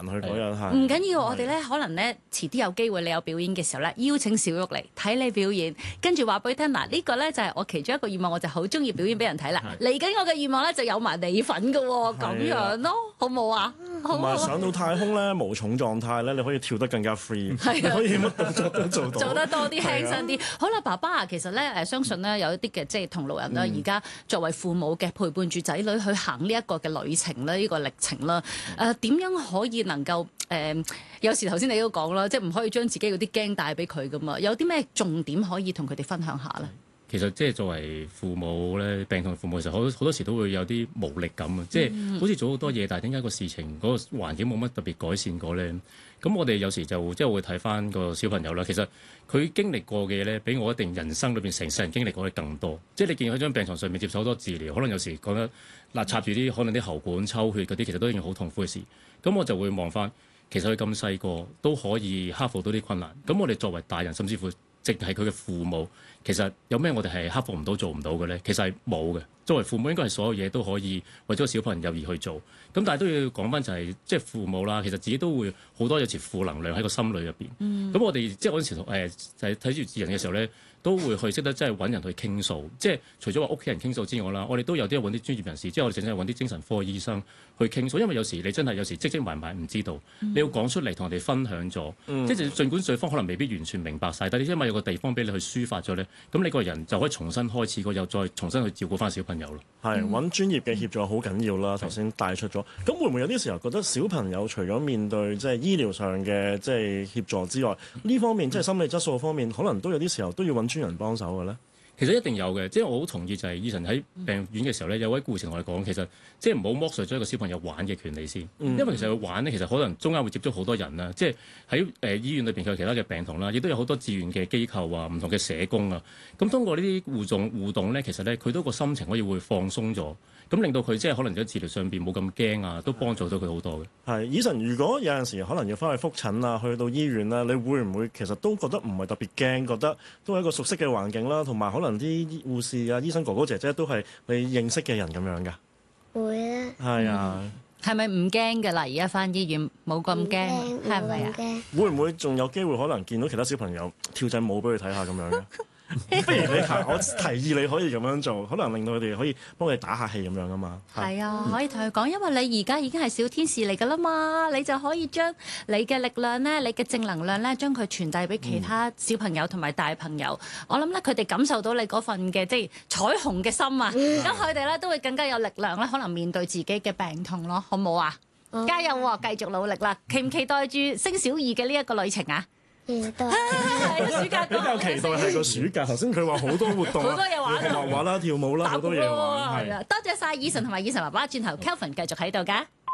去嗰日係。 唔緊要，我哋咧可能咧遲啲有機會，你有表演嘅時候咧，邀請小玉嚟睇你表演，跟住話俾佢聽嗱，呢個咧就係我其中一個願望，我就好中意表演俾人睇啦。嚟緊我嘅願望咧就有埋你份㗎喎，咁樣咯，好冇啊？ 同埋上到太空咧，無重狀態咧，你可以跳得更加 free，你可以乜動作都做到， 做得多啲輕身啲。好啦，爸爸啊，其實咧相信咧有一啲嘅即係同路人啦，而家作為父母嘅陪伴住仔女去行呢一個嘅旅程啦，呢個歷程啦，點樣可以能夠有時頭先你都講啦，即係唔可以將自己嗰啲驚帶俾佢噶嘛？有啲咩重點可以同佢哋分享下咧？ 其實即係作為父母咧，病痛父母嘅時候，好多時都會有啲無力感啊！即係好似做好多嘢，但係點解個事情嗰個環境冇乜特別改善過咧？咁我哋有時就即係會睇翻個小朋友啦。其實佢經歷過嘅嘢咧，比我一定人生裏邊成世人經歷過嘅更多。即係你見佢喺張病床上面接受好多治療，可能有時覺得插住啲可能啲喉管抽血嗰啲，其實都係一件好痛苦嘅事。咁我就會望翻，其實佢咁細個都可以克服到啲困難。咁我哋作為大人，甚至乎即係佢嘅父母，其實有咩我哋係克服唔到、做唔到嘅咧？其實係冇嘅。作為父母應該係所有嘢都可以為咗個小朋友而去做。咁但係都要講翻就係即係父母啦，其實自己都會好多有時負能量喺個心裏入邊。咁我哋即係嗰陣時就係睇住智人嘅時候咧，都會去識得即係揾人去傾訴。即係除咗話屋企人傾訴之外啦，我哋都有啲揾啲專業人士，即係我哋淨係揾啲精神科醫生去傾訴。因為有時你真係有時積埋唔知道，你要講出嚟同人哋分享咗。即係儘管對方可能未必完全明白晒，但係因為有個地方俾你去抒發咗咧，咁你個人就可以重新開始過，又再重新去照顧翻小朋友咯。 係揾專業嘅協助好緊要啦。頭先帶出咗，咁會唔會有啲時候覺得小朋友除咗面對即係醫療上嘅即係協助之外，呢方面即係心理質素方面，可能都有啲時候都要揾專人幫手嘅咧？ 其實一定有嘅，即係我好同意就係醫生喺病院嘅時候咧，有位護士同我哋講，其實即係唔好剝削咗一個小朋友玩嘅權利先，因為其實佢玩咧，其實可能中間會接觸好多人啦，即係喺醫院裏邊佢有其他嘅病童啦，亦都有好多志願嘅機構啊、唔同嘅社工啊，咁通過呢啲互動咧，其實咧佢都個心情可以會放鬆咗。咁令到佢即係可能喺治療上邊冇咁驚啊，都幫助到佢好多嘅。係 ，Eason，如果有陣時可能要翻去覆診啊，去到醫院啦，你會唔會其實都覺得唔係特別驚，覺得都係一個熟悉嘅環境啦，同埋可能啲護士啊、醫生哥哥姐姐都係你認識嘅人咁樣㗎？ 會啊。 係啊。 係咪唔驚㗎啦？而家翻醫院冇咁驚，係咪啊？ 會唔會仲有機會可能見到其他小朋友跳陣舞俾佢睇下咁樣嘅？不如你我提議你可以咁樣做，可能令到佢哋可以幫你打下氣咁樣啊嘛。 係啊，可以同佢講，因為你而家已經係小天使嚟㗎啦嘛，你就可以將你嘅力量咧、你嘅正能量咧，將佢傳遞俾其他小朋友同埋大朋友。我諗咧，佢哋感受到你嗰份嘅即係彩虹嘅心啊，咁佢哋咧都會更加有力量咧，可能面對自己嘅病痛咯，好唔好啊？加油喎，繼續努力啦！期唔期待住升小二嘅呢一個旅程啊？ 期待。 暑假比較期待係個暑假。頭先佢話好多活動， 好多嘢玩， 畫畫啦、跳舞啦，好多嘢玩。 多謝晒Eason同埋Eason爸爸，轉頭 Kelvin 繼續喺度㗎。